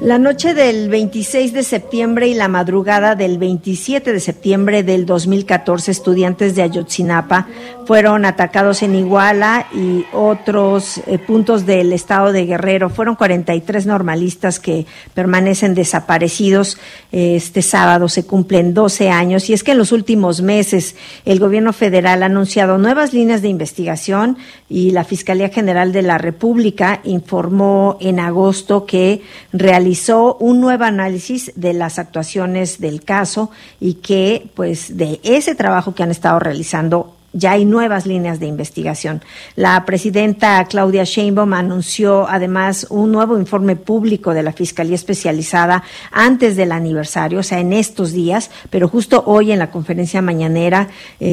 La noche del 26 de septiembre y la madrugada del 27 de septiembre del 2014, estudiantes de Ayotzinapa fueron atacados en Iguala y otros puntos del estado de Guerrero. Fueron 43 normalistas que permanecen desaparecidos. Este sábado se cumplen 12 años y es que en los últimos meses el gobierno federal ha anunciado nuevas líneas de investigación y la Fiscalía General de la República informó en agosto que realizó un nuevo análisis de las actuaciones del caso y que, pues, de ese trabajo que han estado realizando ya hay nuevas líneas de investigación. La presidenta Claudia Sheinbaum anunció además un nuevo informe público de la Fiscalía Especializada antes del aniversario, o sea, en estos días, pero justo hoy en la conferencia mañanera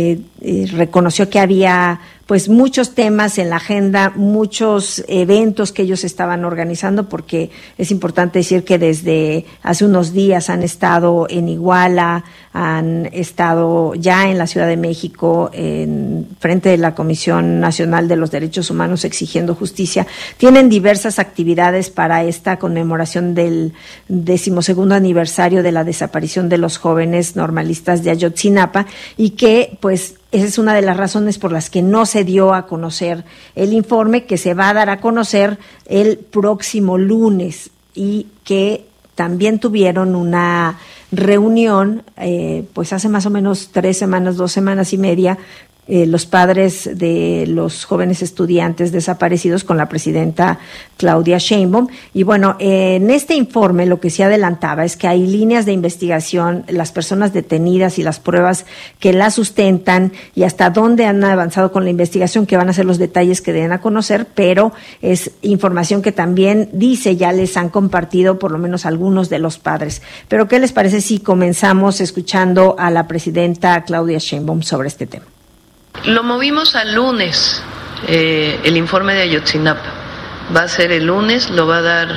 reconoció que había pues muchos temas en la agenda, muchos eventos que ellos estaban organizando, porque es importante decir que desde hace unos días han estado en Iguala, han estado ya en la Ciudad de México, en frente de la Comisión Nacional de los Derechos Humanos exigiendo justicia. Tienen diversas actividades para esta conmemoración del 12º aniversario de la desaparición de los jóvenes normalistas de Ayotzinapa y que, pues, esa es una de las razones por las que no se dio a conocer el informe, que se va a dar a conocer el próximo lunes y que también tuvieron una reunión, pues hace más o menos 3 semanas, 2 semanas y media, los padres de los jóvenes estudiantes desaparecidos con la presidenta Claudia Sheinbaum. Y bueno, en este informe lo que se adelantaba es que hay líneas de investigación, las personas detenidas y las pruebas que las sustentan y hasta dónde han avanzado con la investigación, que van a ser los detalles que den a conocer, pero es información que también dice ya les han compartido por lo menos algunos de los padres. Pero ¿qué les parece si comenzamos escuchando a la presidenta Claudia Sheinbaum sobre este tema? Lo movimos al lunes, el informe de Ayotzinapa. Va a ser el lunes, lo va a dar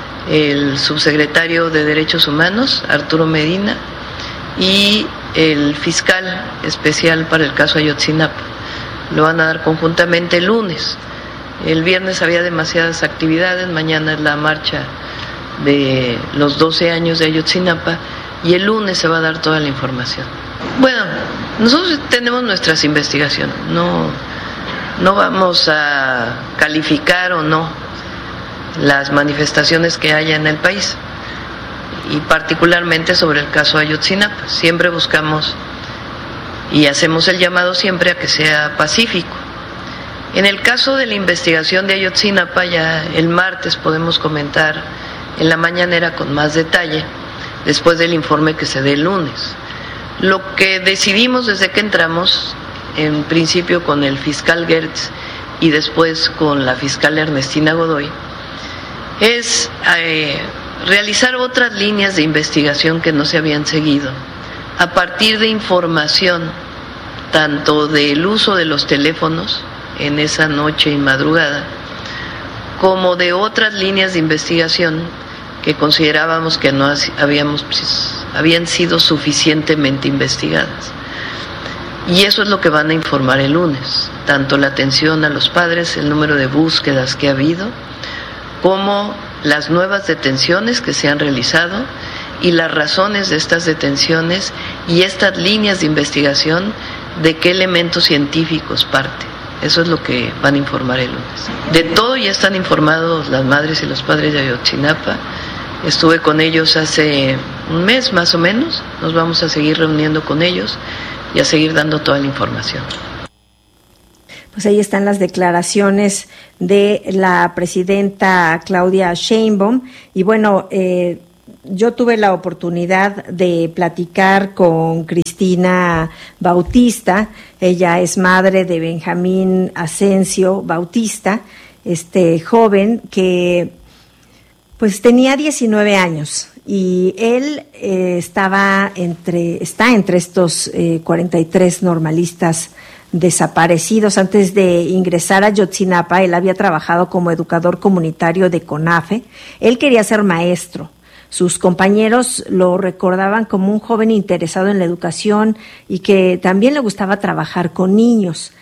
el subsecretario de Derechos Humanos, Arturo Medina, y el fiscal especial para el caso Ayotzinapa. Lo van a dar conjuntamente el lunes. El viernes había demasiadas actividades, mañana es la marcha de los 12 años de Ayotzinapa y el lunes se va a dar toda la información. Bueno, nosotros tenemos nuestras investigaciones, no vamos a calificar o no las manifestaciones que haya en el país y particularmente sobre el caso Ayotzinapa. Siempre buscamos y hacemos el llamado siempre a que sea pacífico. En el caso de la investigación de Ayotzinapa, ya el martes podemos comentar en la mañanera con más detalle, después del informe que se dé el lunes. Lo que decidimos desde que entramos, en principio con el fiscal Gertz y después con la fiscal Ernestina Godoy, es realizar otras líneas de investigación que no se habían seguido, a partir de información tanto del uso de los teléfonos en esa noche y madrugada, como de otras líneas de investigación que considerábamos que no habían sido suficientemente investigadas. Y eso es lo que van a informar el lunes, tanto la atención a los padres, el número de búsquedas que ha habido, como las nuevas detenciones que se han realizado y las razones de estas detenciones y estas líneas de investigación, de qué elementos científicos parte. Eso es lo que van a informar el lunes. De todo ya están informados las madres y los padres de Ayotzinapa. Estuve con ellos hace un mes más o menos, nos vamos a seguir reuniendo con ellos y a seguir dando toda la información. Pues ahí están las declaraciones de la presidenta Claudia Sheinbaum. Y bueno, yo tuve la oportunidad de platicar con Cristina Bautista. Ella es madre de Benjamín Asensio Bautista, este joven que pues tenía 19 años y él está entre estos 43 normalistas desaparecidos. Antes de ingresar a Ayotzinapa, él había trabajado como educador comunitario de CONAFE. Él quería ser maestro. Sus compañeros lo recordaban como un joven interesado en la educación y que también le gustaba trabajar con niños.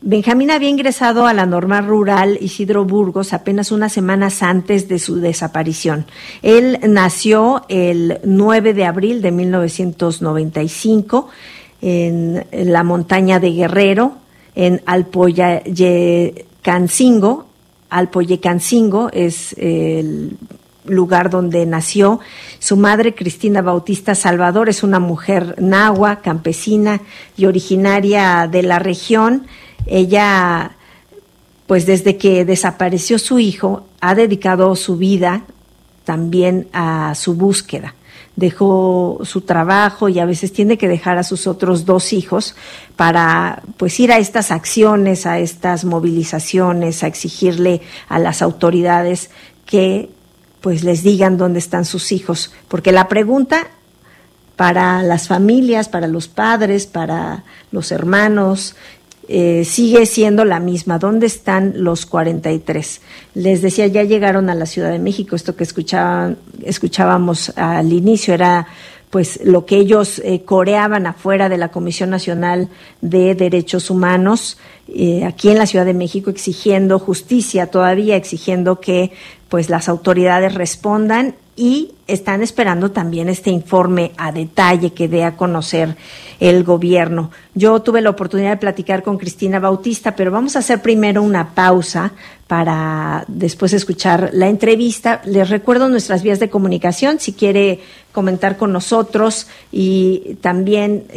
Benjamín había ingresado a la Normal Rural Isidro Burgos apenas unas semanas antes de su desaparición. Él nació el 9 de abril de 1995 en la montaña de Guerrero, en Alpoyecancingo. Alpoyecancingo es el lugar donde nació. Su madre, Cristina Bautista Salvador, es una mujer nahua, campesina y originaria de la región. Ella, pues desde que desapareció su hijo, ha dedicado su vida también a su búsqueda. Dejó su trabajo y a veces tiene que dejar a sus otros 2 hijos para pues ir a estas acciones, a estas movilizaciones, a exigirle a las autoridades que pues les digan dónde están sus hijos, porque la pregunta para las familias, para los padres, para los hermanos, sigue siendo la misma. ¿Dónde están los 43? Les decía, ya llegaron a la Ciudad de México. Esto que escuchábamos al inicio era pues lo que ellos coreaban afuera de la Comisión Nacional de Derechos Humanos, aquí en la Ciudad de México, exigiendo justicia, todavía exigiendo que pues las autoridades respondan, y están esperando también este informe a detalle que dé a conocer el gobierno. Yo tuve la oportunidad de platicar con Cristina Bautista, pero vamos a hacer primero una pausa para después escuchar la entrevista. Les recuerdo nuestras vías de comunicación, si quiere comentar con nosotros y también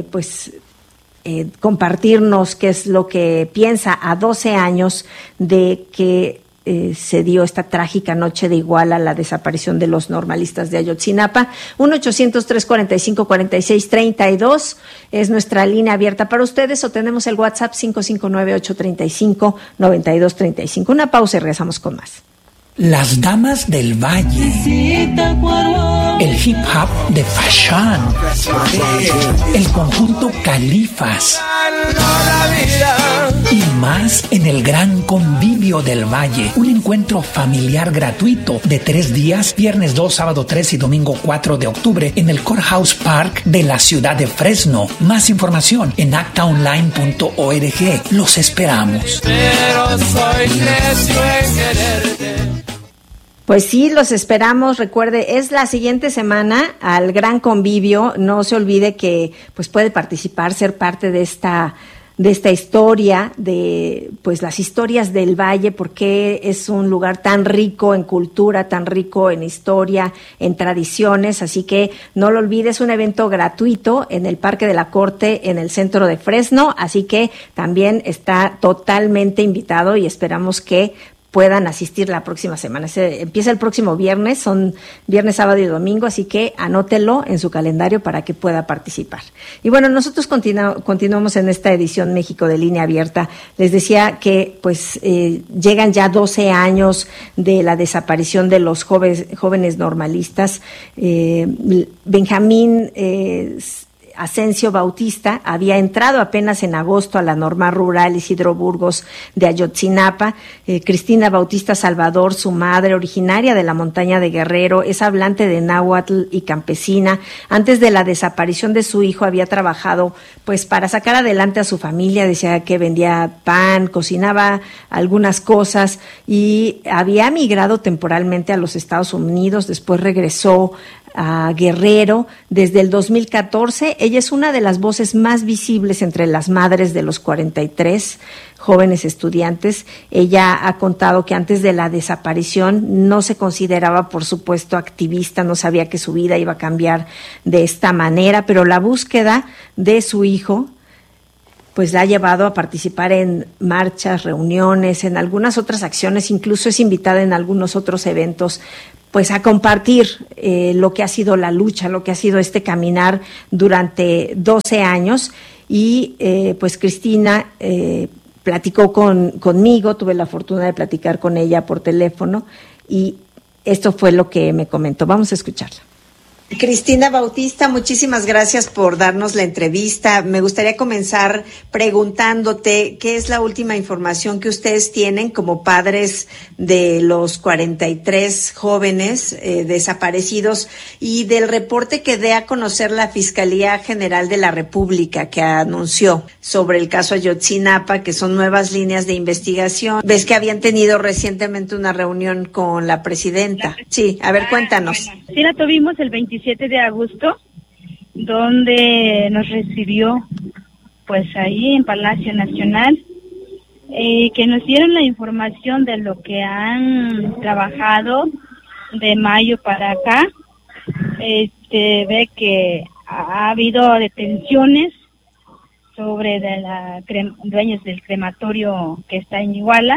compartirnos qué es lo que piensa a 12 años de que se dio esta trágica noche de Iguala, la desaparición de los normalistas de Ayotzinapa. 1-800-345-4632 es nuestra línea abierta para ustedes, o tenemos el WhatsApp 559-835-9235. Una pausa y regresamos con más. Las Damas del Valle, el hip hop de Fashion, el conjunto Califas y más en el Gran Convivio del Valle, un encuentro familiar gratuito de 3 días, viernes 2, sábado 3 y domingo 4 de octubre en el Courthouse Park de la ciudad de Fresno. Más información en actaonline.org. Los esperamos. Pero soy necio en quererte. Pues sí, los esperamos. Recuerde, es la siguiente semana al Gran Convivio. No se olvide que pues puede participar, ser parte de esta historia, de pues las historias del Valle, porque es un lugar tan rico en cultura, tan rico en historia, en tradiciones. Así que no lo olvides, un evento gratuito en el Parque de la Corte, en el centro de Fresno. Así que también está totalmente invitado y esperamos que puedan asistir la próxima semana. Empieza el próximo viernes, son viernes, sábado y domingo, así que anótelo en su calendario para que pueda participar. Y bueno, nosotros continuamos en esta edición México de Línea Abierta. Les decía que pues llegan ya 12 años de la desaparición de los jóvenes normalistas. Benjamín Asensio Bautista había entrado apenas en agosto a la Normal Rural Isidro Burgos de Ayotzinapa. Cristina Bautista Salvador, su madre, originaria de la montaña de Guerrero, es hablante de náhuatl y campesina. Antes de la desaparición de su hijo había trabajado pues para sacar adelante a su familia. Decía que vendía pan, cocinaba algunas cosas y había migrado temporalmente a los Estados Unidos. Después regresó a Guerrero desde el 2014. Ella es una de las voces más visibles entre las madres de los 43 jóvenes estudiantes. Ella ha contado que antes de la desaparición no se consideraba, por supuesto, activista, no sabía que su vida iba a cambiar de esta manera, pero la búsqueda de su hijo pues la ha llevado a participar en marchas, reuniones, en algunas otras acciones, incluso es invitada en algunos otros eventos pues a compartir lo que ha sido la lucha, lo que ha sido este caminar durante 12 años. Y pues Cristina platicó conmigo, tuve la fortuna de platicar con ella por teléfono y esto fue lo que me comentó. Vamos a escucharla. Cristina Bautista, muchísimas gracias por darnos la entrevista. Me gustaría comenzar preguntándote qué es la última información que ustedes tienen como padres de los 43 jóvenes desaparecidos y del reporte que dé a conocer la Fiscalía General de la República, que anunció sobre el caso Ayotzinapa, que son nuevas líneas de investigación. Ves que habían tenido recientemente una reunión con la presidenta. Sí, a ver, cuéntanos. Bueno, sí, la tuvimos el 27 de agosto, donde nos recibió pues ahí en Palacio Nacional, que nos dieron la información de lo que han trabajado de mayo para acá. Ve que ha habido detenciones sobre de la dueños del crematorio que está en Iguala,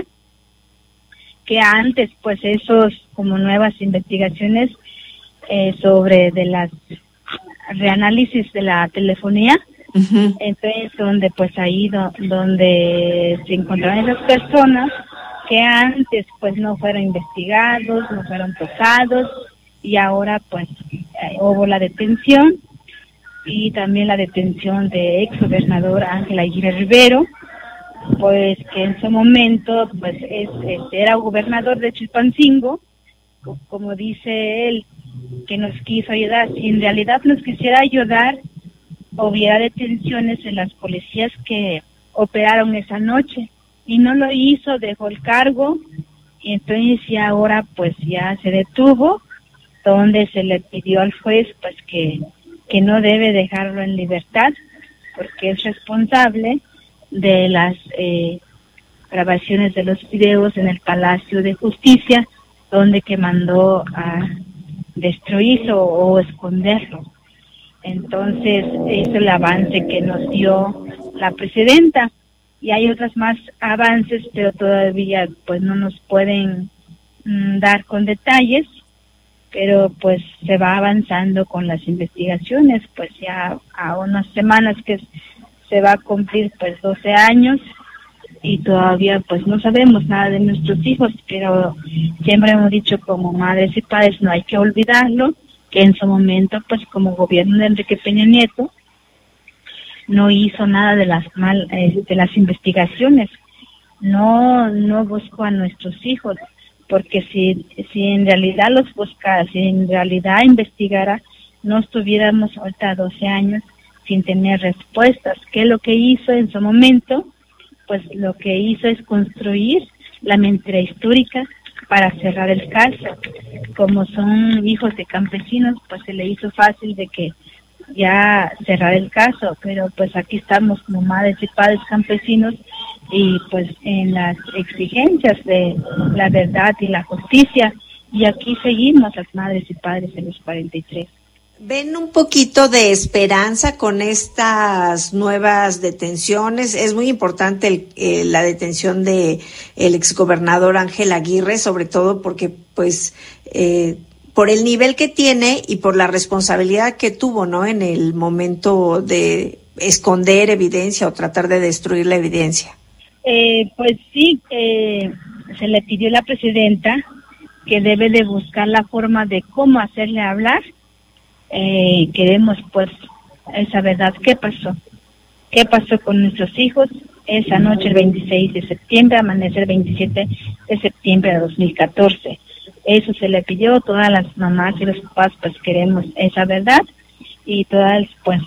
que antes pues esos como nuevas investigaciones sobre de las reanálisis de la telefonía. Uh-huh. Entonces donde pues ahí donde se encontraron esas personas que antes pues no fueron investigados, no fueron tocados, y ahora pues hubo la detención, y también la detención de ex gobernador Ángel Aguirre Rivero, pues que en su momento pues era gobernador de Chilpancingo, como dice él, que nos quiso ayudar. Si en realidad nos quisiera ayudar, hubiera detenciones en las policías que operaron esa noche, y no lo hizo, dejó el cargo, y entonces ya ahora pues ya se detuvo, donde se le pidió al juez pues que no debe dejarlo en libertad, porque es responsable de las grabaciones de los videos en el Palacio de Justicia, donde que mandó a destruirlo o esconderlo. Entonces, es el avance que nos dio la presidenta, y hay otros más avances, pero todavía pues no nos pueden dar con detalles, pero pues se va avanzando con las investigaciones. Pues ya a unas semanas que se va a cumplir pues 12 años, y todavía pues no sabemos nada de nuestros hijos, pero siempre hemos dicho como madres y padres no hay que olvidarlo, que en su momento pues como gobierno de Enrique Peña Nieto no hizo nada de las investigaciones, no buscó a nuestros hijos, porque si en realidad los buscara, si en realidad investigara, no estuviéramos ahorita 12 años sin tener respuestas. ¿Qué es lo que hizo en su momento? Pues lo que hizo es construir la mentira histórica para cerrar el caso. Como son hijos de campesinos, pues se le hizo fácil de que ya cerrar el caso, pero pues aquí estamos como madres y padres campesinos, y pues en las exigencias de la verdad y la justicia, y aquí seguimos las madres y padres de los 43. ¿Ven un poquito de esperanza con estas nuevas detenciones? Es muy importante la detención de el exgobernador Ángel Aguirre, sobre todo porque pues por el nivel que tiene y por la responsabilidad que tuvo, ¿no?, en el momento de esconder evidencia o tratar de destruir la evidencia. Pues sí, se le pidió a la presidenta que debe de buscar la forma de cómo hacerle hablar. Queremos pues esa verdad. ¿Qué pasó con nuestros hijos esa noche, el 26 de septiembre, amanecer el 27 de septiembre de 2014? Eso se le pidió, todas las mamás y los papás pues queremos esa verdad, y todas pues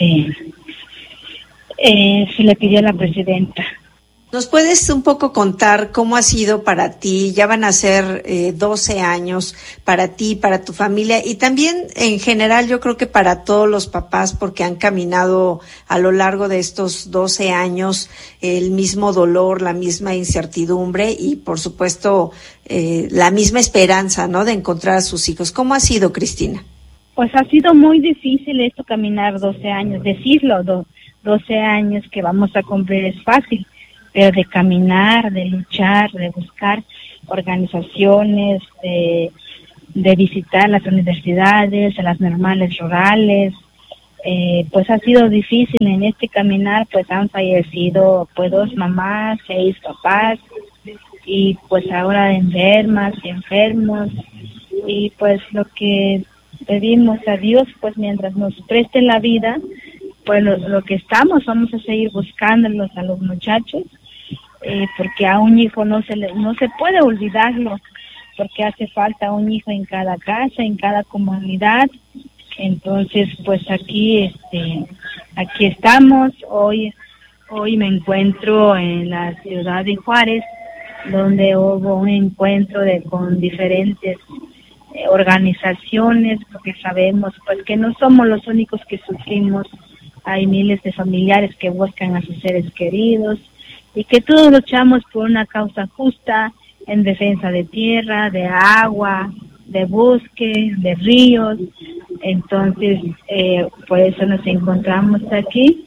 se le pidió a la presidenta. ¿Nos puedes un poco contar cómo ha sido para ti? Ya van a ser 12 años para ti, para tu familia, y también en general yo creo que para todos los papás, porque han caminado a lo largo de estos 12 años el mismo dolor, la misma incertidumbre y por supuesto la misma esperanza, ¿no?, de encontrar a sus hijos. ¿Cómo ha sido, Cristina? Pues ha sido muy difícil esto, caminar 12 años, decirlo, 12 años que vamos a cumplir es fácil, pero de caminar, de luchar, de buscar organizaciones, de visitar las universidades, a las normales rurales, pues ha sido difícil en este caminar. Pues han fallecido pues 2 mamás, 6 papás, y pues ahora enfermas y enfermos, y pues lo que pedimos a Dios, pues mientras nos preste la vida, pues lo que estamos, vamos a seguir buscándolos a los muchachos, porque a un hijo no se puede olvidarlo, porque hace falta un hijo en cada casa, en cada comunidad. Entonces, pues aquí estamos. Hoy me encuentro en la ciudad de Juárez, donde hubo un encuentro con diferentes organizaciones, porque sabemos pues que no somos los únicos que sufrimos. Hay miles de familiares que buscan a sus seres queridos y que todos luchamos por una causa justa en defensa de tierra, de agua, de bosque, de ríos. Entonces, por eso nos encontramos aquí,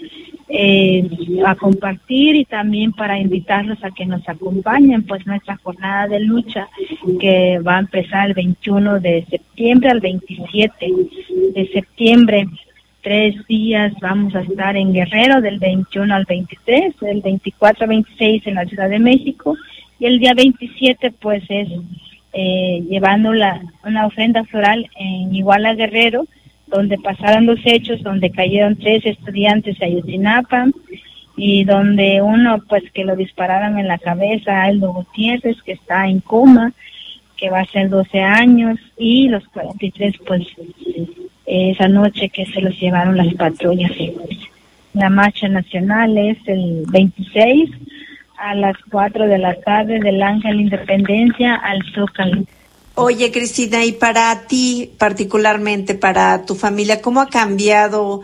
a compartir y también para invitarlos a que nos acompañen, pues nuestra jornada de lucha que va a empezar el 21 de septiembre al 27 de septiembre. 3 días vamos a estar en Guerrero, del 21 al 23, del 24 al 26 en la Ciudad de México, y el día 27 pues es llevando una ofrenda floral en Iguala, Guerrero, donde pasaron los hechos, donde cayeron 3 estudiantes de Ayotzinapa, y donde uno pues que lo dispararon en la cabeza, Aldo Gutiérrez, que está en coma, que va a ser 12 años, y los 43 pues esa noche que se los llevaron las patrullas. La marcha nacional es el 26 a las 4 de la tarde del Ángel Independencia al Zócalo. Oye, Cristina, y para ti particularmente, para tu familia, ¿cómo ha cambiado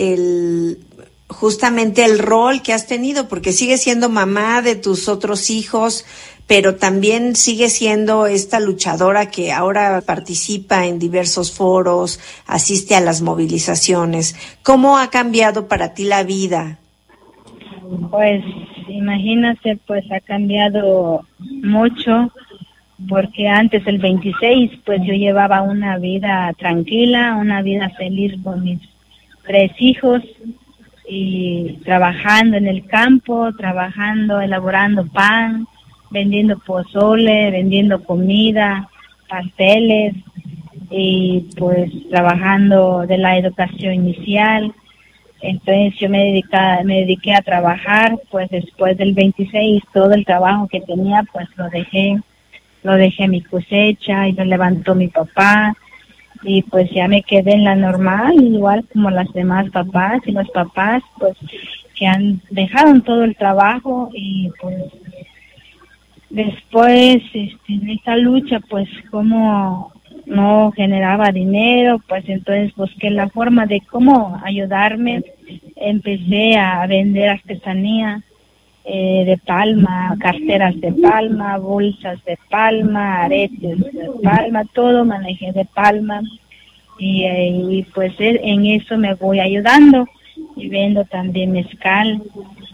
justamente el rol que has tenido? Porque sigues siendo mamá de tus otros hijos, pero también sigue siendo esta luchadora que ahora participa en diversos foros, asiste a las movilizaciones. ¿Cómo ha cambiado para ti la vida? Pues imagínate, pues ha cambiado mucho, porque antes el 26 pues yo llevaba una vida tranquila, una vida feliz con mis 3 hijos y trabajando en el campo, elaborando pan, vendiendo pozole, vendiendo comida, pasteles, y pues trabajando de la educación inicial. Entonces yo me dediqué a trabajar, pues después del 26 todo el trabajo que tenía pues lo dejé mi cosecha y lo levantó mi papá, y pues ya me quedé en la normal, igual como las demás papás y los papás pues que dejaron todo el trabajo. Y pues después en esta lucha pues como no generaba dinero, pues entonces busqué la forma de cómo ayudarme. Empecé a vender artesanía de palma, carteras de palma, bolsas de palma, aretes de palma, todo manejé de palma, y pues en eso me voy ayudando, y vendo también mezcal,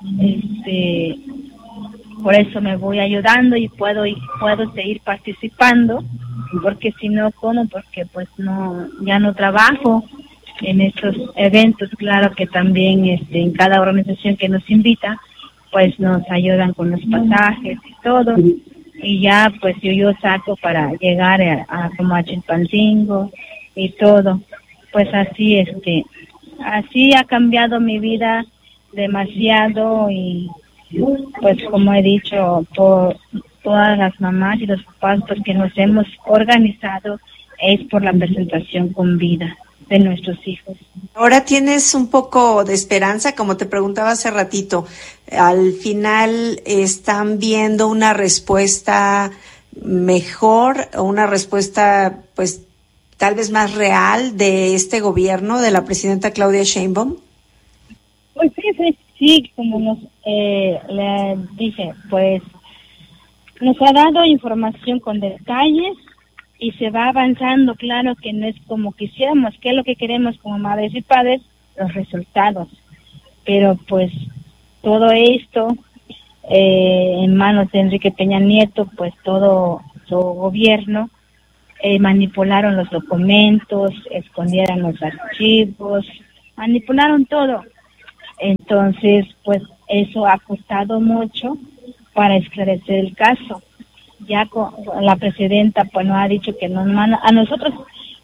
por eso me voy ayudando y puedo seguir participando, porque si no, ¿cómo? Porque pues ya no trabajo en estos eventos. Claro que también en cada organización que nos invita pues nos ayudan con los pasajes y todo, y ya pues yo saco para llegar a como a Chilpancingo y todo. Pues así así ha cambiado mi vida demasiado, y pues como he dicho, por todas las mamás y los papás pues que nos hemos organizado es por la presentación con vida de nuestros hijos. Ahora tienes un poco de esperanza, como te preguntaba hace ratito. Al final están viendo una respuesta mejor, o una respuesta pues tal vez más real de este gobierno, de la presidenta Claudia Sheinbaum. Pues sí, como le dije, pues nos ha dado información con detalles y se va avanzando. Claro que no es como quisiéramos, que es lo que queremos como madres y padres, los resultados, pero pues todo esto en manos de Enrique Peña Nieto, pues todo su gobierno, manipularon los documentos, escondieron los archivos, manipularon todo. Entonces pues eso ha costado mucho para esclarecer el caso. Ya con la presidenta pues nos ha dicho que nos manda, a nosotros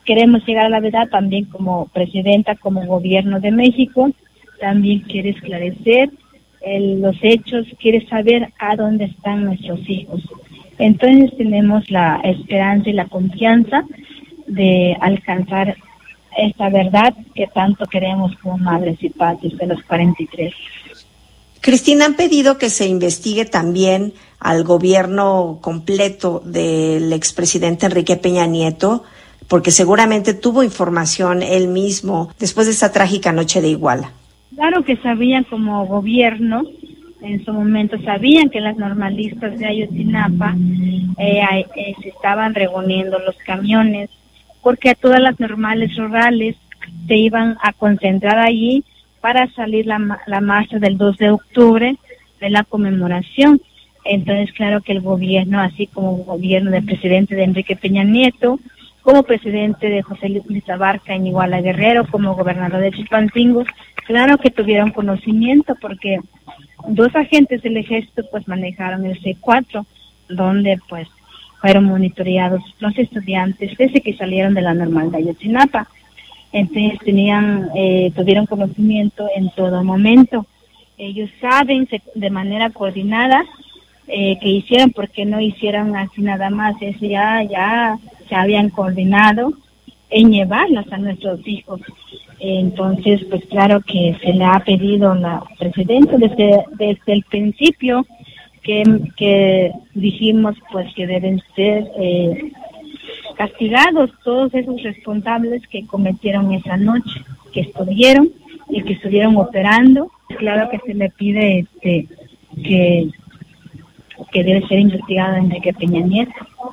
queremos llegar a la verdad también como presidenta, como gobierno de México. También quiere esclarecer los hechos, quiere saber a dónde están nuestros hijos. Entonces tenemos la esperanza y la confianza de alcanzar esta verdad que tanto queremos como madres y padres de los 43. Cristina, han pedido que se investigue también al gobierno completo del expresidente Enrique Peña Nieto, porque seguramente tuvo información él mismo después de esa trágica noche de Iguala. Claro que sabían como gobierno, en su momento sabían que las normalistas de Ayotzinapa se estaban reuniendo los camiones, porque a todas las normales rurales se iban a concentrar allí para salir la marcha del 2 de octubre de la conmemoración. Entonces, claro que el gobierno, así como gobierno del presidente de Enrique Peña Nieto, como presidente de José Luis Abarca en Iguala Guerrero, como gobernador de Chilpancingo, claro que tuvieron conocimiento porque 2 agentes del ejército pues manejaron el C4, donde pues fueron monitoreados los estudiantes desde que salieron de la normal de Ayotzinapa. Entonces tuvieron conocimiento en todo momento. Ellos saben de manera coordinada que hicieron, porque no hicieron así nada más, ya se habían coordinado en llevarlas a nuestros hijos. Entonces, pues claro que se le ha pedido a la presidenta desde el principio que dijimos pues que deben ser castigados todos esos responsables que cometieron esa noche, que estuvieron operando. Claro que se le pide que debe ser investigado Enrique Peña Nieto,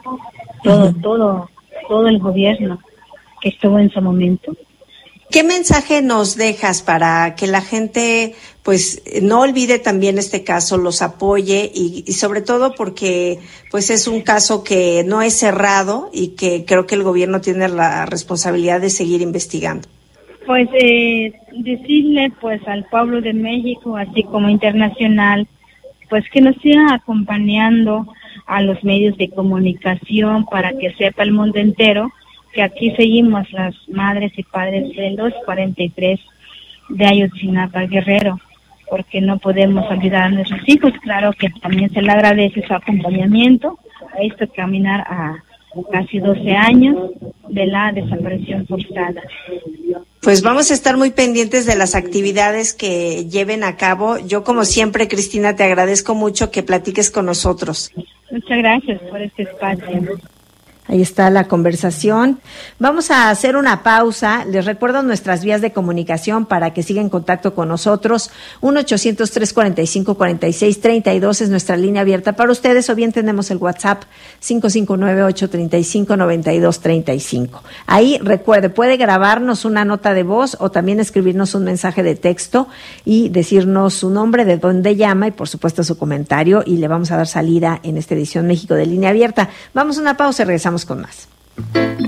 todo el gobierno que estuvo en su momento. ¿Qué mensaje nos dejas para que la gente pues no olvide también este caso, los apoye y sobre todo porque pues es un caso que no es cerrado y que creo que el gobierno tiene la responsabilidad de seguir investigando? Pues decirle pues al pueblo de México, así como internacional, pues que nos sigan acompañando a los medios de comunicación para que sepa el mundo entero que aquí seguimos las madres y padres de los 43 de Ayotzinapa Guerrero, porque no podemos olvidar a nuestros hijos. Claro que también se le agradece su acompañamiento a esto caminar a casi 12 años de la desaparición forzada. Pues vamos a estar muy pendientes de las actividades que lleven a cabo. Yo, como siempre, Cristina, te agradezco mucho que platiques con nosotros. Muchas gracias por este espacio. Ahí está la conversación. Vamos a hacer una pausa. Les recuerdo nuestras vías de comunicación para que sigan en contacto con nosotros. 1-800-345-4632 es nuestra línea abierta para ustedes, o bien tenemos el WhatsApp 559-835-9235. Ahí, recuerde, puede grabarnos una nota de voz o también escribirnos un mensaje de texto y decirnos su nombre, de dónde llama y, por supuesto, su comentario, y le vamos a dar salida en esta edición México de Línea Abierta. Vamos a una pausa y regresamos con más.